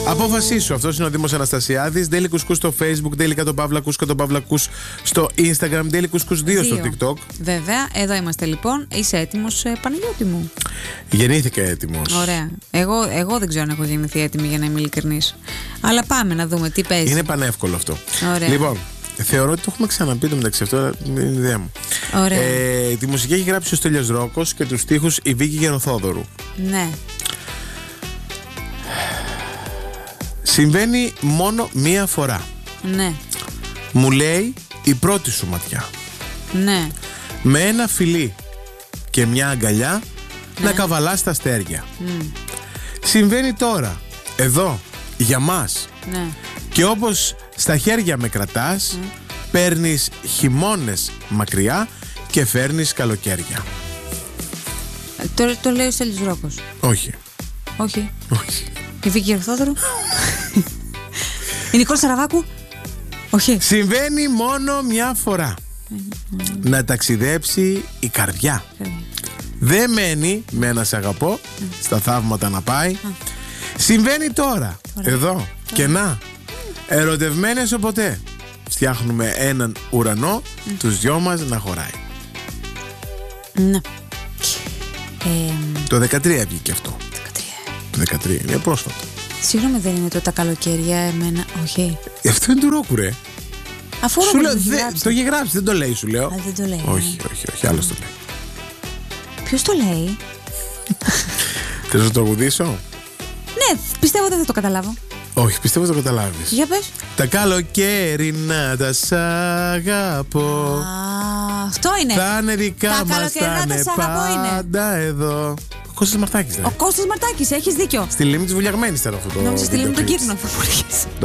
Απόφασή σου. Αυτός είναι ο Δήμος Αναστασιάδης. Daily Couscous στο Facebook, Daily Κατοπαύλακους στο Instagram, Daily Couscous 2 στο TikTok. Βέβαια, εδώ είμαστε λοιπόν. Είσαι έτοιμος, Παναγιώτη μου? Γεννήθηκα έτοιμος. Ωραία. Εγώ δεν ξέρω αν έχω γεννηθεί έτοιμη, για να είμαι ειλικρινής. Αλλά πάμε να δούμε τι παίζει. Είναι πανεύκολο αυτό. Ωραία. Λοιπόν, θεωρώ ότι το έχουμε ξαναπεί το μεταξύ αυτό, είναι η ιδέα μου. Ωραία. Τη μουσική έχει γράψει ο Στέλιος Ρόκος και τους στίχους η Βίκη Γεροθόδωρου. Ναι. Συμβαίνει μόνο μία φορά. Ναι. Μου λέει η πρώτη σου ματιά. Ναι. Με ένα φιλί και μια αγκαλιά να καβαλάς τα αστέρια. Συμβαίνει τώρα, εδώ, για μας. Ναι. Και όπως στα χέρια με κρατάς, παίρνεις χειμώνες μακριά και φέρνεις καλοκαίρια. Το λέει ο Στέλιος Ρόκος. Όχι. Όχι. Όχι. Η Βίκη Γεροθόδωρου. Η Νικόλα Σαραβάκου. Όχι. Συμβαίνει μόνο μια φορά. Να ταξιδέψει η καρδιά. Δεν μένει με ένα σ' αγαπώ στα θαύματα να πάει. Συμβαίνει τώρα, εδώ και να. Ερωτευμένες οποτέ. Φτιάχνουμε έναν ουρανό, τους δυο μας να χωράει. Ναι. Το 13 βγήκε αυτό. Το 13, είναι πρόσφατο. Συγγνώμη, δεν είναι το τα καλοκαίρια εμένα? Όχι. Αυτό είναι του Ρόκου, ρε. Αφού Σου λέω, το το έχει γράψει, δεν το λέει, σου λέω. Α, δεν το λέει. Όχι, άλλος το λέει. Ποιος το λέει? Θες να το τραγουδήσω? Ναι, πιστεύω δεν θα το καταλάβω. Όχι, πιστεύω το καταλάβεις. Για πες. Τα καλοκαίρινα τα σ' αγαπώ. Αυτό είναι. Θα είναι δικά Τα μας, καλοκαιρινά θα τα είναι σ' αγαπώ είναι. πάντα εδώ. Ο Κώστας Μαρτάκης, Ο Κώστας Μαρτάκης, έχεις δίκιο. Στη Λίμνη της Βουλιαγμένης ήταν αυτό το. Νόμιζα στη Λίμνη βίντεο τον κλιπ. Κύρνο θα μπορείς.